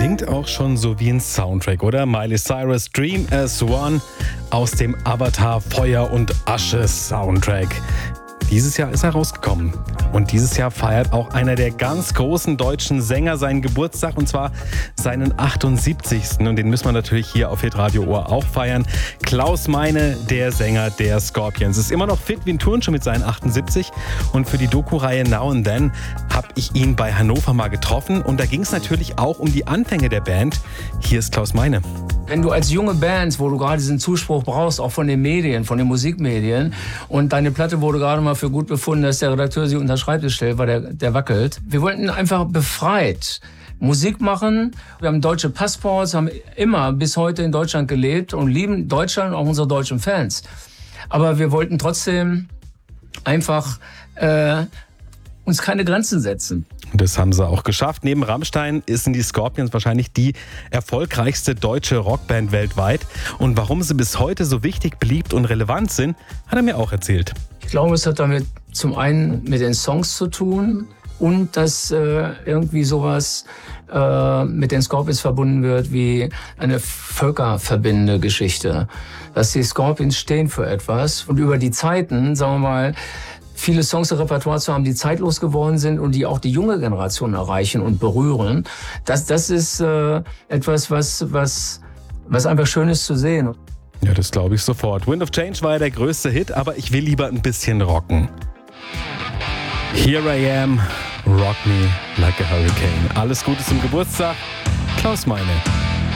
klingt auch schon so wie ein Soundtrack, oder? Miley Cyrus, Dream as One aus dem Avatar Feuer und Asche Soundtrack. Dieses Jahr ist er rausgekommen. Und dieses Jahr feiert auch einer der ganz großen deutschen Sänger seinen Geburtstag, und zwar seinen 78. Und den müssen wir natürlich hier auf Hitradio Ohr auch feiern. Klaus Meine, der Sänger der Scorpions, ist immer noch fit wie ein Turnschuh mit seinen 78. Und für die Doku-Reihe Now and Then habe ich ihn bei Hannover mal getroffen. Und da ging es natürlich auch um die Anfänge der Band. Hier ist Klaus Meine. Wenn du als junge Band, wo du gerade diesen Zuspruch brauchst, auch von den Medien, von den Musikmedien, und deine Platte wurde gerade mal für gut befunden, dass der Redakteur sie unter den Schreibtisch stellt, weil der wackelt. Wir wollten einfach befreit Musik machen. Wir haben deutsche Passports, haben immer bis heute in Deutschland gelebt und lieben Deutschland und auch unsere deutschen Fans. Aber wir wollten trotzdem einfach uns keine Grenzen setzen. Das haben sie auch geschafft. Neben Rammstein sind die Scorpions wahrscheinlich die erfolgreichste deutsche Rockband weltweit. Und warum sie bis heute so wichtig, beliebt und relevant sind, hat er mir auch erzählt. Ich glaube, es hat damit zum einen mit den Songs zu tun und dass irgendwie sowas mit den Scorpions verbunden wird wie eine völkerverbindende Geschichte. Dass die Scorpions stehen für etwas und über die Zeiten, sagen wir mal, viele Songs im Repertoire zu haben, die zeitlos geworden sind und die auch die junge Generation erreichen und berühren. Das ist etwas, was einfach schön ist zu sehen. Ja, das glaube ich sofort. Wind of Change war ja der größte Hit, aber ich will lieber ein bisschen rocken. Here I Am, Rock Me Like a Hurricane. Alles Gute zum Geburtstag, Klaus Meine.